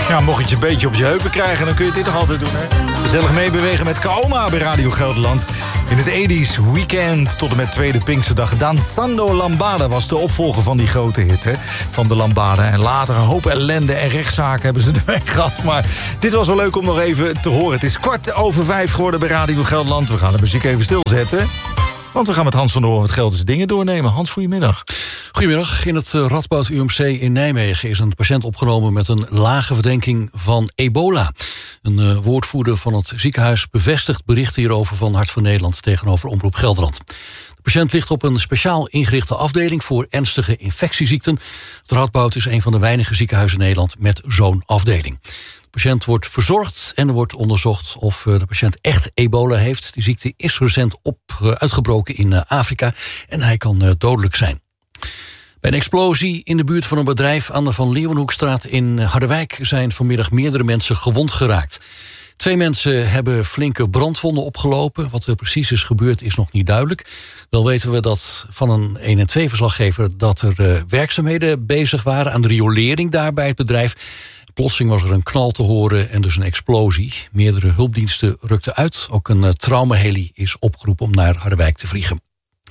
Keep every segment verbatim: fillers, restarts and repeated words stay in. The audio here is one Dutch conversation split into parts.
Ja, mocht je het een beetje op je heupen krijgen, dan kun je dit toch altijd doen, hè? Gezellig meebewegen met Kaoma bij Radio Gelderland. In het tachtiger weekend tot en met tweede Pinksterdag. Danzando Lambada was de opvolger van die grote hit, hè? Van de Lambada. En later een hoop ellende en rechtszaken hebben ze ermee gehad. Maar dit was wel leuk om nog even te horen. Het is kwart over vijf geworden bij Radio Gelderland. We gaan de muziek even stilzetten. Want we gaan met Hans van der Hoorn wat Gelderse dingen doornemen. Hans, goedemiddag. Goedemiddag. In het Radboud U M C in Nijmegen is een patiënt opgenomen met een lage verdenking van ebola. Een uh, woordvoerder van het ziekenhuis bevestigt berichten hierover van Hart voor Nederland tegenover Omroep Gelderland. De patiënt ligt op een speciaal ingerichte afdeling voor ernstige infectieziekten. Het Radboud is een van de weinige ziekenhuizen in Nederland met zo'n afdeling. De patiënt wordt verzorgd en er wordt onderzocht of de patiënt echt ebola heeft. Die ziekte is recent op, uitgebroken in Afrika en hij kan dodelijk zijn. Bij een explosie in de buurt van een bedrijf aan de Van Leeuwenhoekstraat in Harderwijk zijn vanmiddag meerdere mensen gewond geraakt. Twee mensen hebben flinke brandwonden opgelopen. Wat er precies is gebeurd is nog niet duidelijk. Wel weten we dat van een een en twee verslaggever dat er uh, werkzaamheden bezig waren aan de riolering daar bij het bedrijf. Plotseling was er een knal te horen en dus een explosie. Meerdere hulpdiensten rukten uit. Ook een uh, traumaheli is opgeroepen om naar Harderwijk te vliegen.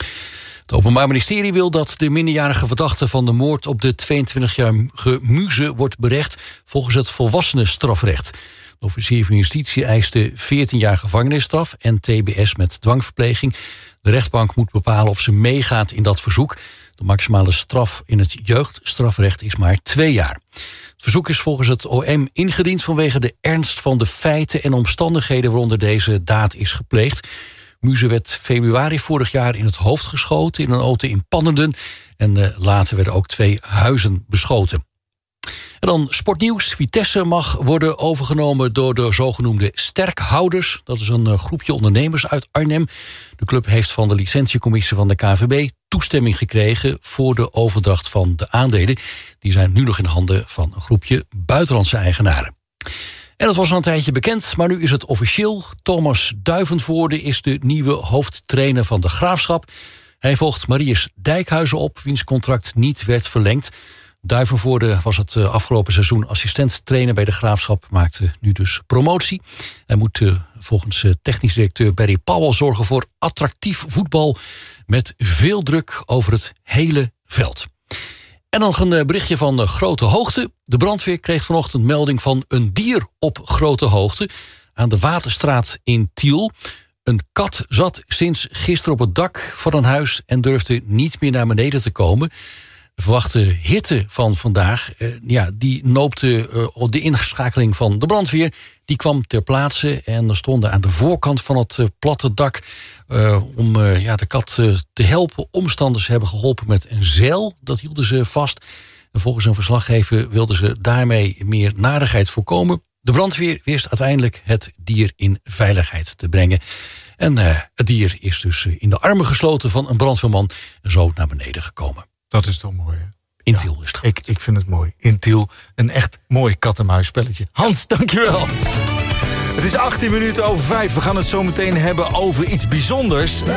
Het Openbaar Ministerie wil dat de minderjarige verdachte van de moord op de tweeëntwintigjarige Muze wordt berecht volgens het volwassenenstrafrecht. De officier van justitie eiste veertien jaar gevangenisstraf en T B S met dwangverpleging. De rechtbank moet bepalen of ze meegaat in dat verzoek. De maximale straf in het jeugdstrafrecht is maar twee jaar. Het verzoek is volgens het O M ingediend vanwege de ernst van de feiten en omstandigheden waaronder deze daad is gepleegd. Muze werd februari vorig jaar in het hoofd geschoten in een auto in Pannenden. En uh, later werden ook twee huizen beschoten. En dan sportnieuws. Vitesse mag worden overgenomen door de zogenoemde sterkhouders. Dat is een uh, groepje ondernemers uit Arnhem. De club heeft van de licentiecommissie van de K N V B toestemming gekregen voor de overdracht van de aandelen. Die zijn nu nog in handen van een groepje buitenlandse eigenaren. En dat was al een tijdje bekend, maar nu is het officieel. Thomas Duivenvoorde is de nieuwe hoofdtrainer van de Graafschap. Hij volgt Marius Dijkhuizen op, wiens contract niet werd verlengd. Duivenvoorde was het afgelopen seizoen assistent-trainer bij de Graafschap, maakte nu dus promotie. Hij moet uh, volgens uh, technisch directeur Barry Powell zorgen voor attractief voetbal met veel druk over het hele veld. En dan een berichtje van grote hoogte. De brandweer kreeg vanochtend melding van een dier op grote hoogte aan de Waterstraat in Tiel. Een kat zat sinds gisteren op het dak van een huis en durfde niet meer naar beneden te komen. De verwachte hitte van vandaag, eh, ja, die noopte uh, op de inschakeling van de brandweer. Die kwam ter plaatse en er stonden aan de voorkant van het uh, platte dak uh, om uh, ja, de kat uh, te helpen. Omstanders hebben geholpen met een zeil, dat hielden ze vast. En volgens een verslaggever wilden ze daarmee meer narigheid voorkomen. De brandweer wist uiteindelijk het dier in veiligheid te brengen. En uh, het dier is dus uh, in de armen gesloten van een brandweerman en zo naar beneden gekomen. Dat is toch mooi, hè? In ja, Tiel is het goed. Ik, ik vind het mooi. In Tiel, een echt mooi kat-en-muisspelletje. Hans, dankjewel. Het is achttien minuten over vijf. We gaan het zo meteen hebben over iets bijzonders.